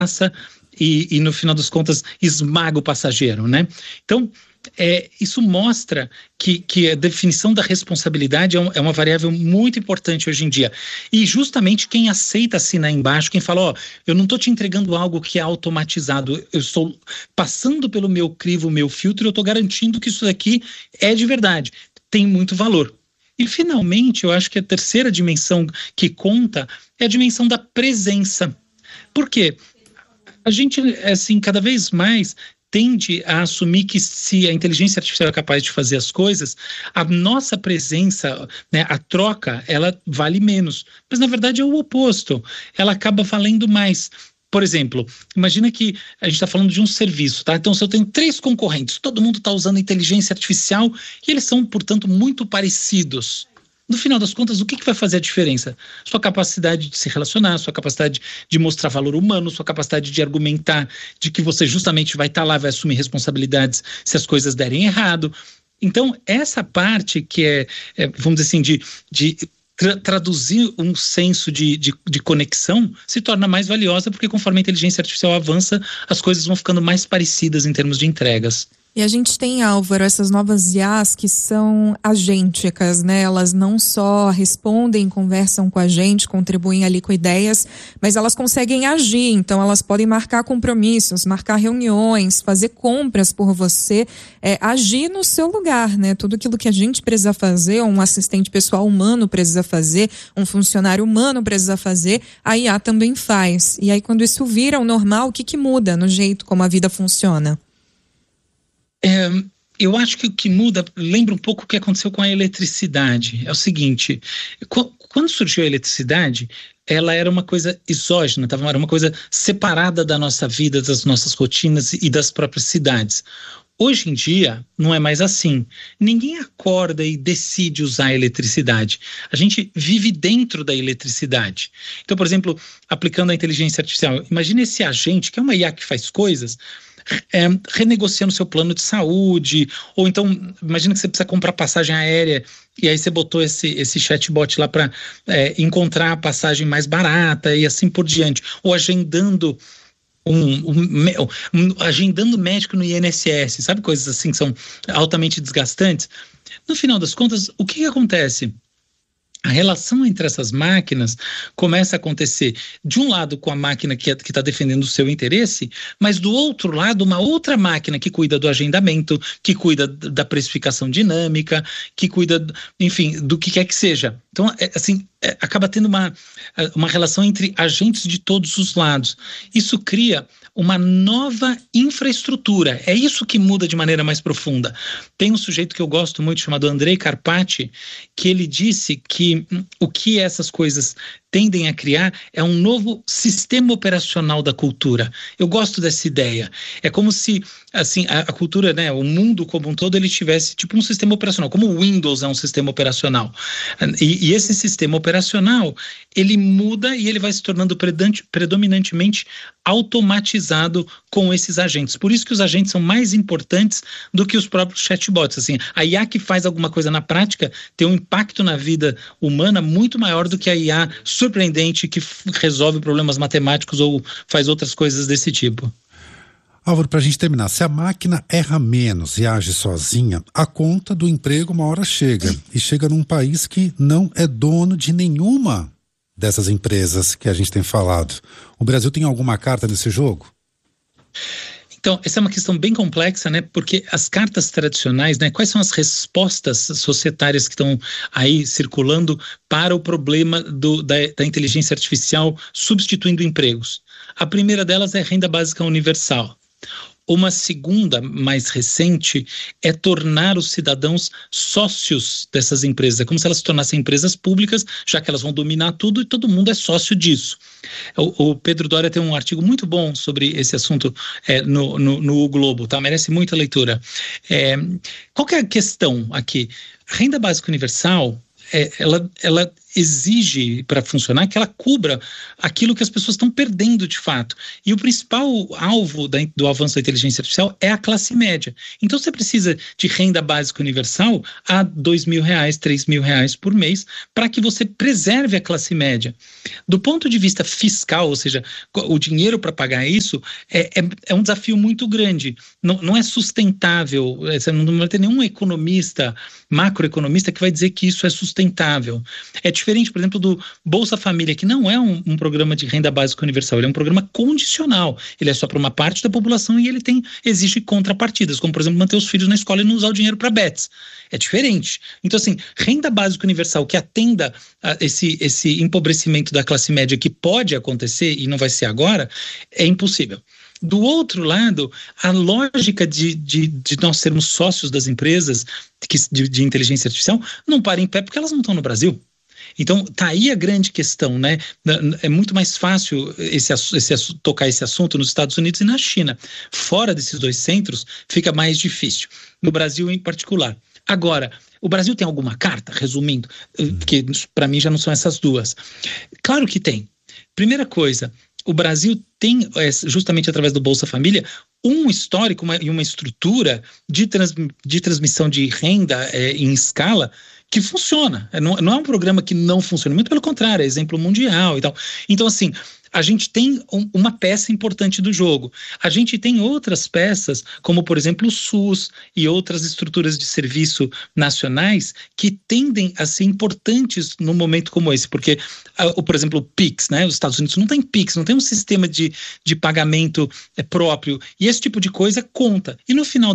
passa e no final das contas esmaga o passageiro, né? Então, isso mostra que a definição da responsabilidade é uma variável muito importante hoje em dia. E justamente quem aceita assinar embaixo, quem fala, eu não estou te entregando algo que é automatizado, eu estou passando pelo meu crivo, meu filtro, eu estou garantindo que isso daqui é de verdade, tem muito valor. E, finalmente, eu acho que a terceira dimensão que conta é a dimensão da presença. Por quê? A gente, assim, cada vez mais tende a assumir que se a inteligência artificial é capaz de fazer as coisas, a nossa presença, né, a troca, ela vale menos. Mas, na verdade, é o oposto. Ela acaba valendo mais. Por exemplo, imagina que a gente está falando de um serviço, tá? Então, se eu tenho 3 concorrentes, todo mundo está usando inteligência artificial e eles são, portanto, muito parecidos. No final das contas, o que vai fazer a diferença? Sua capacidade de se relacionar, sua capacidade de mostrar valor humano, sua capacidade de argumentar de que você justamente vai estar lá, vai assumir responsabilidades se as coisas derem errado. Então, essa parte que vamos dizer assim, de traduzir um senso de conexão se torna mais valiosa, porque conforme a inteligência artificial avança, as coisas vão ficando mais parecidas em termos de entregas. E a gente tem, Álvaro, essas novas IAs que são agênticas, né? Elas não só respondem, conversam com a gente, contribuem ali com ideias, mas elas conseguem agir. Então, elas podem marcar compromissos, marcar reuniões, fazer compras por você, agir no seu lugar, né? Tudo aquilo que a gente precisa fazer, um assistente pessoal humano precisa fazer, um funcionário humano precisa fazer, a IA também faz. E aí, quando isso vira o normal, o que muda no jeito como a vida funciona? Eu acho que o que muda lembra um pouco o que aconteceu com a eletricidade. É o seguinte, quando surgiu a eletricidade, ela era uma coisa exógena, era uma coisa separada da nossa vida, das nossas rotinas e das próprias cidades. Hoje em dia, não é mais assim. Ninguém acorda e decide usar a eletricidade. A gente vive dentro da eletricidade. Então, por exemplo, aplicando a inteligência artificial, imagine esse agente, que é uma IA que faz coisas, renegociando seu plano de saúde, ou então, imagina que você precisa comprar passagem aérea, e aí você botou esse chatbot lá para encontrar a passagem mais barata, e assim por diante, ou agendando agendando médico no INSS, sabe, coisas assim que são altamente desgastantes. No final das contas, o que acontece? A relação entre essas máquinas começa a acontecer, de um lado, com a máquina que está defendendo o seu interesse, mas do outro lado, uma outra máquina que cuida do agendamento, que cuida da precificação dinâmica, que cuida, enfim, do que quer que seja. Então, acaba tendo uma relação entre agentes de todos os lados. Isso cria uma nova infraestrutura. É isso que muda de maneira mais profunda. Tem um sujeito que eu gosto muito, chamado Andrei Karpathy, que ele disse que o que essas coisas tendem a criar é um novo sistema operacional da cultura. Eu gosto dessa ideia. É como se, assim, a cultura, né, o mundo como um todo, ele tivesse tipo um sistema operacional, como o Windows é um sistema operacional. E esse sistema operacional, ele muda e ele vai se tornando predominantemente automatizado com esses agentes. Por isso que os agentes são mais importantes do que os próprios chatbots. Assim, a IA que faz alguma coisa na prática tem um impacto na vida humana muito maior do que a IA surpreendente que resolve problemas matemáticos ou faz outras coisas desse tipo. Álvaro, para a gente terminar, se a máquina erra menos e age sozinha, a conta do emprego uma hora chega, e chega num país que não é dono de nenhuma dessas empresas que a gente tem falado. O Brasil tem alguma carta nesse jogo? Então, essa é uma questão bem complexa, né? Porque as cartas tradicionais, né? Quais são as respostas societárias que estão aí circulando para o problema da inteligência artificial substituindo empregos? A primeira delas é a renda básica universal. Uma segunda, mais recente, é tornar os cidadãos sócios dessas empresas. É como se elas se tornassem empresas públicas, já que elas vão dominar tudo e todo mundo é sócio disso. O Pedro Doria tem um artigo muito bom sobre esse assunto no Globo, tá? Merece muita leitura. Qual que é a questão aqui? A renda básica universal, ela exige para funcionar que ela cubra aquilo que as pessoas estão perdendo de fato. E o principal alvo do avanço da inteligência artificial é a classe média. Então você precisa de renda básica universal a R$2.000, R$3.000 por mês para que você preserve a classe média. Do ponto de vista fiscal, ou seja, o dinheiro para pagar isso é um desafio muito grande. Não é sustentável, você não vai ter nenhum economista, macroeconomista que vai dizer que isso é sustentável. É diferente, por exemplo, do Bolsa Família, que não é um programa de renda básica universal, ele é um programa condicional, ele é só para uma parte da população e ele exige contrapartidas, como, por exemplo, manter os filhos na escola e não usar o dinheiro para bets. É diferente. Então, assim, renda básica universal que atenda a esse empobrecimento da classe média que pode acontecer e não vai ser agora, é impossível. Do outro lado, a lógica de nós sermos sócios das empresas de inteligência artificial não para em pé porque elas não estão no Brasil. Então, tá aí a grande questão, né? É muito mais fácil tocar esse assunto nos Estados Unidos e na China. Fora desses dois centros, fica mais difícil. No Brasil, em particular. Agora, o Brasil tem alguma carta, resumindo, que para mim já não são essas duas. Claro que tem. Primeira coisa, o Brasil tem, justamente através do Bolsa Família, um histórico e uma estrutura de transmissão de renda em escala que funciona. Não é um programa que não funciona, muito pelo contrário, é exemplo mundial e tal. Então, assim, a gente tem uma peça importante do jogo. A gente tem outras peças, como, por exemplo, o SUS e outras estruturas de serviço nacionais que tendem a ser importantes num momento como esse, porque, por exemplo, o PIX, né? Os Estados Unidos não tem PIX, não tem um sistema de pagamento próprio, e esse tipo de coisa conta. E no final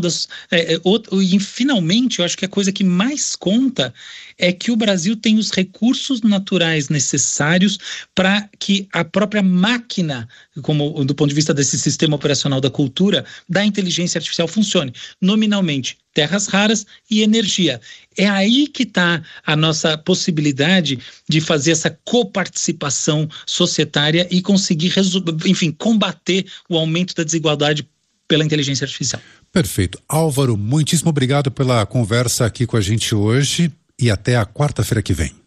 finalmente, eu acho que a coisa que mais conta é que o Brasil tem os recursos naturais necessários para que a própria máquina, como do ponto de vista desse sistema operacional da cultura, da inteligência artificial funcione. Nominalmente, terras raras e energia. É aí que está a nossa possibilidade de fazer essa coparticipação societária e conseguir, combater o aumento da desigualdade pela inteligência artificial. Perfeito. Álvaro, muitíssimo obrigado pela conversa aqui com a gente hoje e até a quarta-feira que vem.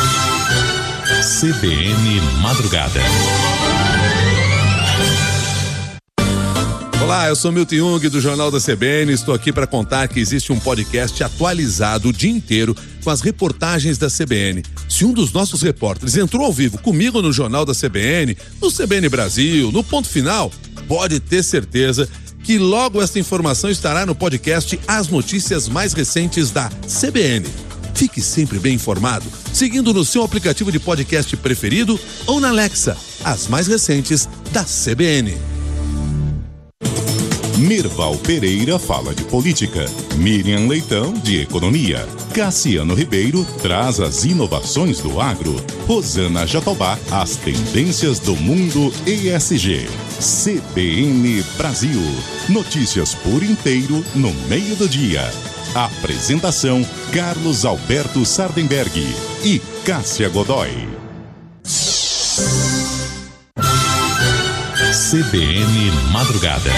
CBN Madrugada. Olá, eu sou Milton Jung do Jornal da CBN, estou aqui para contar que existe um podcast atualizado o dia inteiro com as reportagens da CBN. Se um dos nossos repórteres entrou ao vivo comigo no Jornal da CBN, no CBN Brasil, no Ponto Final, pode ter certeza que logo esta informação estará no podcast As Notícias Mais Recentes da CBN. Fique sempre bem informado, seguindo no seu aplicativo de podcast preferido ou na Alexa, as mais recentes da CBN. Mirval Pereira fala de política, Miriam Leitão de economia, Cassiano Ribeiro traz as inovações do agro, Rosana Jatobá as tendências do mundo ESG. CBN Brasil, notícias por inteiro no meio do dia. Apresentação Carlos Alberto Sardenberg e Cássia Godoy. CBN Madrugada.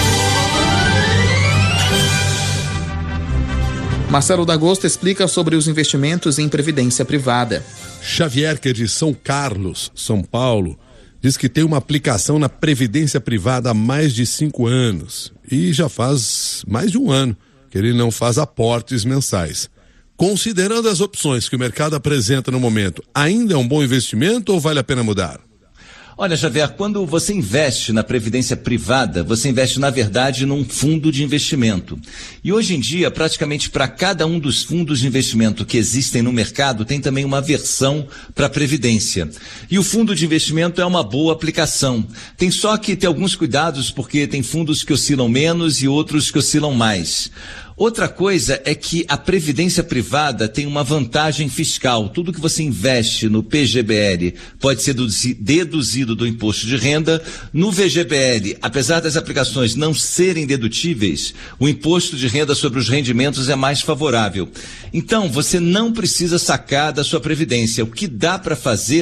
Marcelo D'Agosto explica sobre os investimentos em previdência privada. Xavier, que é de São Carlos, São Paulo, diz que tem uma aplicação na previdência privada há mais de 5 anos e já faz mais de 1 ano que ele não faz aportes mensais. Considerando as opções que o mercado apresenta no momento, ainda é um bom investimento ou vale a pena mudar? Olha, Xavier, quando você investe na previdência privada, você investe, na verdade, num fundo de investimento. E hoje em dia, praticamente para cada um dos fundos de investimento que existem no mercado, tem também uma versão para a previdência. E o fundo de investimento é uma boa aplicação. Tem só que ter alguns cuidados, porque tem fundos que oscilam menos e outros que oscilam mais. Outra coisa é que a previdência privada tem uma vantagem fiscal. Tudo que você investe no PGBL pode ser deduzido do imposto de renda. No VGBL, apesar das aplicações não serem dedutíveis, o imposto de renda sobre os rendimentos é mais favorável. Então, você não precisa sacar da sua previdência. O que dá para fazer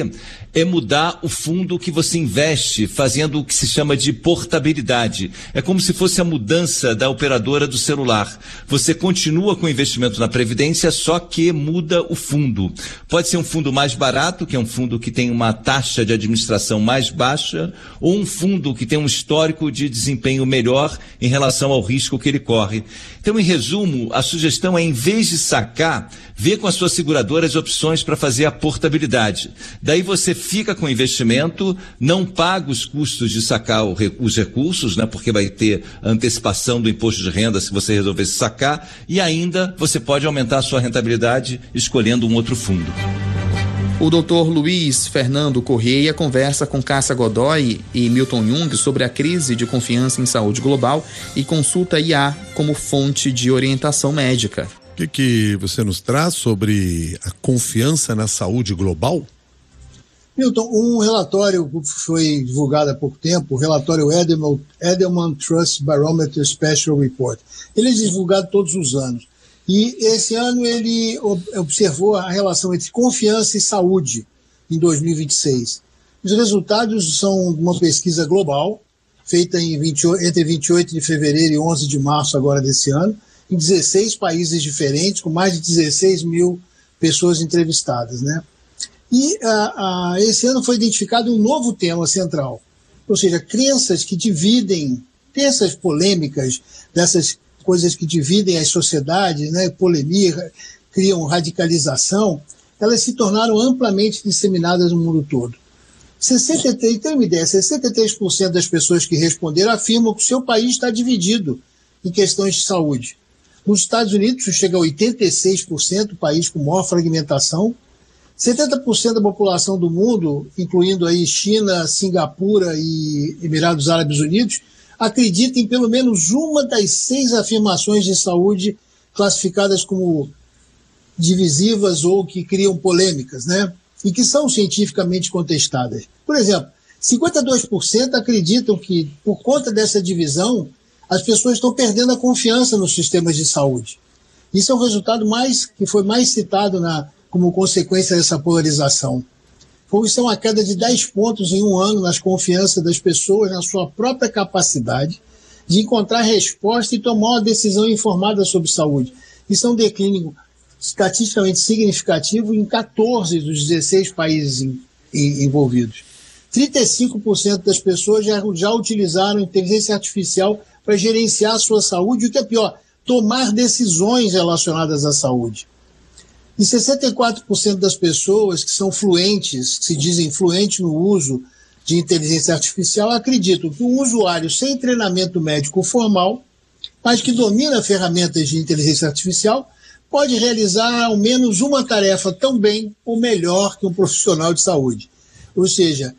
é mudar o fundo que você investe, fazendo o que se chama de portabilidade. É como se fosse a mudança da operadora do celular. Você continua com o investimento na Previdência, só que muda o fundo. Pode ser um fundo mais barato, que é um fundo que tem uma taxa de administração mais baixa, ou um fundo que tem um histórico de desempenho melhor em relação ao risco que ele corre. Então, em resumo, a sugestão é, em vez de sacar, ver com a sua seguradora as opções para fazer a portabilidade. Daí você fica com o investimento, não paga os custos de sacar os recursos, né, porque vai ter antecipação do imposto de renda se você resolver sacar, e ainda você pode aumentar a sua rentabilidade escolhendo um outro fundo. O Dr. Luiz Fernando Correia conversa com Cássia Godoy e Milton Jung sobre a crise de confiança em saúde global e consulta IA como fonte de orientação médica. O que você nos traz sobre a confiança na saúde global? Milton, um relatório que foi divulgado há pouco tempo, o relatório Edelman Trust Barometer Special Report. Ele é divulgado todos os anos. E esse ano ele observou a relação entre confiança e saúde em 2026. Os resultados são de uma pesquisa global, feita entre 28 de fevereiro e 11 de março agora desse ano, em 16 países diferentes, com mais de 16 mil pessoas entrevistadas, né? E esse ano foi identificado um novo tema central, ou seja, crenças que dividem, crenças polêmicas, dessas coisas que dividem as sociedades, né, polemia, criam radicalização, elas se tornaram amplamente disseminadas no mundo todo. 63% das pessoas que responderam afirmam que o seu país está dividido em questões de saúde. Nos Estados Unidos, chega a 86%, o país com maior fragmentação. 70% da população do mundo, incluindo aí China, Singapura e Emirados Árabes Unidos, acredita em pelo menos uma das 6 afirmações de saúde classificadas como divisivas ou que criam polêmicas, né? E que são cientificamente contestadas. Por exemplo, 52% acreditam que, por conta dessa divisão, as pessoas estão perdendo a confiança nos sistemas de saúde. Isso é o resultado que foi mais citado como consequência dessa polarização. Isso é uma queda de 10 pontos em um ano nas confianças das pessoas na sua própria capacidade de encontrar resposta e tomar uma decisão informada sobre saúde. Isso é um declínio estatisticamente significativo em 14 dos 16 países envolvidos. 35% das pessoas já utilizaram inteligência artificial para gerenciar a sua saúde, e o que é pior, tomar decisões relacionadas à saúde. E 64% das pessoas que são fluentes, que se dizem fluentes no uso de inteligência artificial, acreditam que um usuário sem treinamento médico formal, mas que domina ferramentas de inteligência artificial, pode realizar ao menos uma tarefa tão bem ou melhor que um profissional de saúde. Ou seja,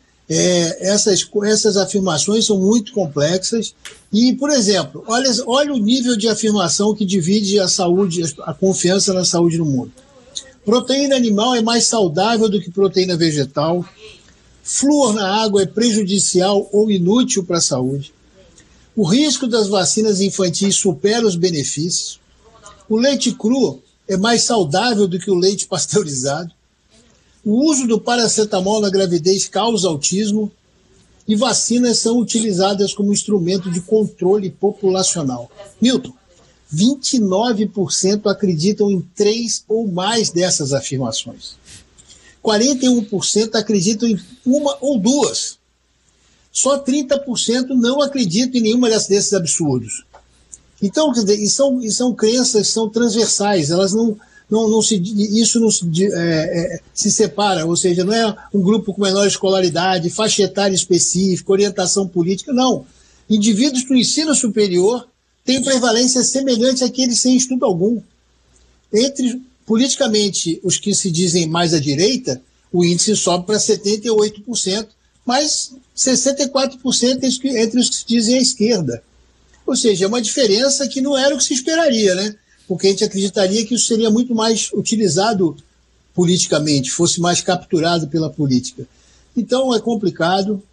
essas afirmações são muito complexas e, por exemplo, olha o nível de afirmação que divide a saúde, a confiança na saúde no mundo. Proteína animal é mais saudável do que proteína vegetal. Flúor na água é prejudicial ou inútil para a saúde. O risco das vacinas infantis supera os benefícios. O leite cru é mais saudável do que o leite pasteurizado. O uso do paracetamol na gravidez causa autismo. E vacinas são utilizadas como instrumento de controle populacional. Milton, 29% acreditam em 3 ou mais dessas afirmações. 41% acreditam em uma ou duas. Só 30% não acreditam em nenhuma desses absurdos. Então, quer dizer, são crenças que são transversais, elas se separa, ou seja, não é um grupo com menor escolaridade, faixa etária específica, orientação política, não. Indivíduos do ensino superior têm prevalência semelhante àqueles sem estudo algum. Entre, politicamente, os que se dizem mais à direita, o índice sobe para 78%, mas 64% entre os que se dizem à esquerda. Ou seja, é uma diferença que não era o que se esperaria, né? Porque a gente acreditaria que isso seria muito mais utilizado politicamente, fosse mais capturado pela política. Então, é complicado.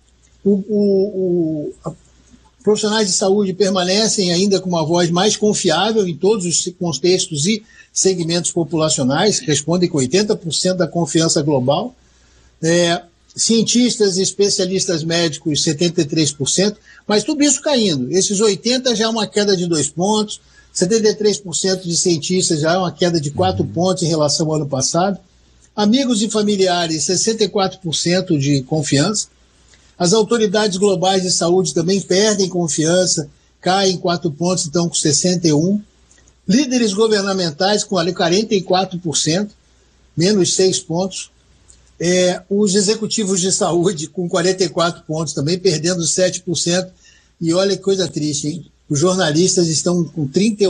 Profissionais de saúde permanecem ainda com uma voz mais confiável em todos os contextos e segmentos populacionais, respondem com 80% da confiança global. cientistas e especialistas médicos 73%, mas tudo isso caindo. Esses 80% já é uma queda de 2 pontos, 73% de cientistas já é uma queda de 4 pontos em relação ao ano passado. Amigos e familiares, 64% de confiança. As autoridades globais de saúde também perdem confiança, caem 4 pontos, então com 61%. Líderes governamentais com ali 44%, menos 6 pontos. Os executivos de saúde com 44 pontos também, perdendo 7%. E olha que coisa triste, hein? Os jornalistas estão com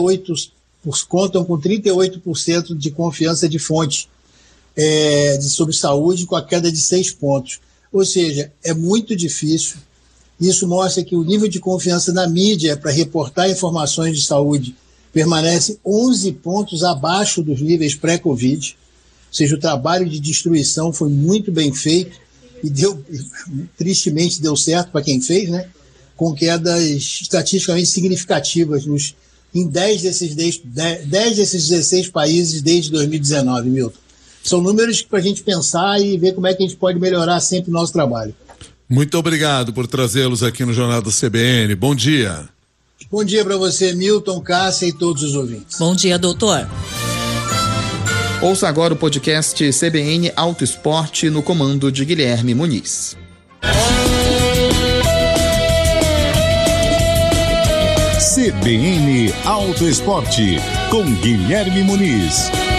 38% de confiança de fonte sobre saúde, com a queda de 6 pontos. Ou seja, é muito difícil. Isso mostra que o nível de confiança na mídia para reportar informações de saúde permanece 11 pontos abaixo dos níveis pré-Covid. Ou seja, o trabalho de destruição foi muito bem feito e tristemente deu certo para quem fez, né? Com quedas estatisticamente significativas em 10 desses 16 países desde 2019, Milton. São números para a gente pensar e ver como é que a gente pode melhorar sempre o nosso trabalho. Muito obrigado por trazê-los aqui no Jornal da CBN. Bom dia. Bom dia para você, Milton, Cássia e todos os ouvintes. Bom dia, doutor. Ouça agora o podcast CBN Auto Esporte no comando de Guilherme Muniz. CBN Auto Esporte com Guilherme Muniz.